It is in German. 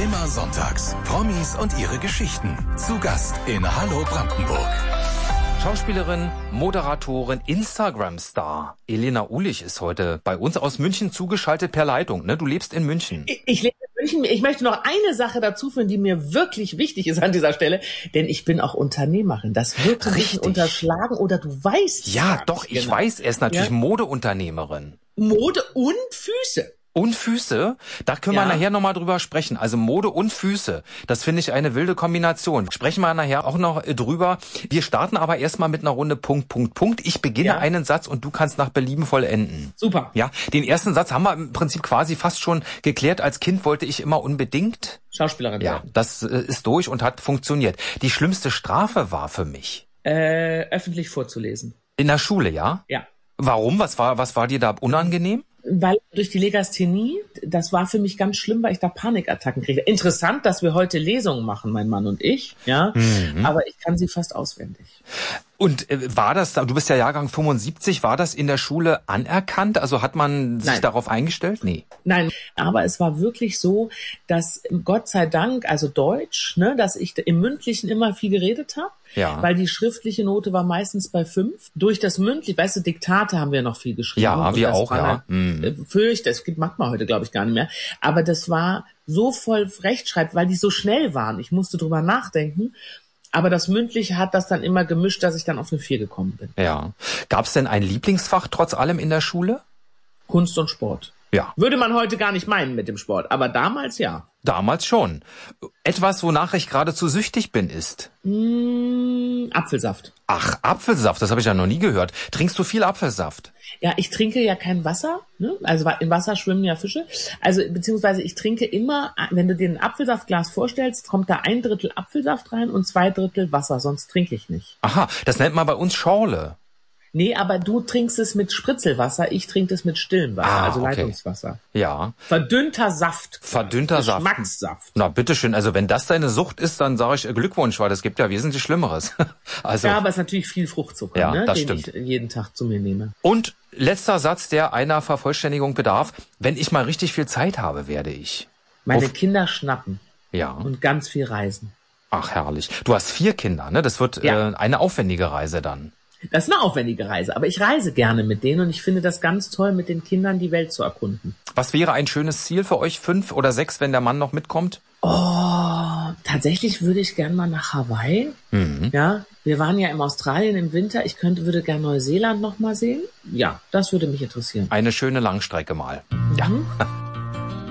Immer sonntags. Promis und ihre Geschichten. Zu Gast in Hallo Brandenburg. Schauspielerin, Moderatorin, Instagram-Star. Elena Uhlich ist heute bei uns aus München zugeschaltet per Leitung. Ne? Du lebst in München. Ich lebe in München. Ich möchte noch eine Sache dazu führen, die mir wirklich wichtig ist an dieser Stelle. Denn ich bin auch Unternehmerin. Das wird ein bisschen unterschlagen oder du weißt es. Ja, doch, ich weiß es natürlich. Ja? Modeunternehmerin. Mode und Füße. Und Füße, da können wir nachher nochmal drüber sprechen. Also Mode und Füße, das finde ich eine wilde Kombination. Sprechen wir nachher auch noch drüber. Wir starten aber erstmal mit einer Runde Punkt. Ich beginne einen Satz und du kannst nach Belieben vollenden. Super. Ja, den ersten Satz haben wir im Prinzip quasi fast schon geklärt. Als Kind wollte ich immer unbedingt Schauspielerin werden. Ja, das ist durch und hat funktioniert. Die schlimmste Strafe war für mich, öffentlich vorzulesen. In der Schule, ja? Ja. Warum? Was war dir da unangenehm? Weil durch die Legasthenie, das war für mich ganz schlimm, weil ich da Panikattacken kriege. Interessant, dass wir heute Lesungen machen, mein Mann und ich, ja, aber ich kann sie fast auswendig. Und war das, du bist ja Jahrgang 75, war das in der Schule anerkannt? Also hat man sich darauf eingestellt? Nee. Nein, aber es war wirklich so, dass Gott sei Dank, also Deutsch, ne, dass ich im Mündlichen immer viel geredet habe. Ja. Weil die schriftliche Note war meistens bei 5. Durch das Mündliche, weißt du, Diktate haben wir noch viel geschrieben. Ja, wir auch, ja. Das macht man heute, glaube ich, gar nicht mehr. Aber das war so voll Rechtschreib, weil die so schnell waren. Ich musste drüber nachdenken. Aber das Mündliche hat das dann immer gemischt, dass ich dann auf eine 4 gekommen bin. Ja. Gab es denn ein Lieblingsfach trotz allem in der Schule? Kunst und Sport. Ja. Würde man heute gar nicht meinen mit dem Sport, aber damals ja. Damals schon. Etwas, wonach ich geradezu süchtig bin, ist? Apfelsaft. Ach, Apfelsaft, das habe ich ja noch nie gehört. Trinkst du viel Apfelsaft? Ja, ich trinke ja kein Wasser, ne? Also im Wasser schwimmen ja Fische. Also beziehungsweise ich trinke immer, wenn du dir ein Apfelsaftglas vorstellst, kommt da 1/3 Apfelsaft rein und 2/3 Wasser, sonst trinke ich nicht. Aha, das nennt man bei uns Schorle. Nee, aber du trinkst es mit Spritzelwasser, ich trinke es mit stillem Wasser, also Leitungswasser. Ja. Verdünnter Saft. Geschmackssaft. Na, bitteschön. Also wenn das deine Sucht ist, dann sage ich Glückwunsch, weil es gibt ja wesentlich Schlimmeres. Also, ja, aber es ist natürlich viel Fruchtzucker, ja, ne, das den stimmt. ich jeden Tag zu mir nehme. Und letzter Satz, der einer Vervollständigung bedarf. Wenn ich mal richtig viel Zeit habe, werde ich meine Kinder schnappen. Ja. Und ganz viel reisen. Ach, herrlich. Du hast 4 Kinder, ne? Das wird eine aufwendige Reise dann. Das ist eine aufwendige Reise, aber ich reise gerne mit denen und ich finde das ganz toll, mit den Kindern die Welt zu erkunden. Was wäre ein schönes Ziel für euch, 5 oder 6, wenn der Mann noch mitkommt? Oh, tatsächlich würde ich gerne mal nach Hawaii. Ja, wir waren ja in Australien im Winter. Ich würde gerne Neuseeland noch mal sehen. Ja, das würde mich interessieren. Eine schöne Langstrecke mal. Ja.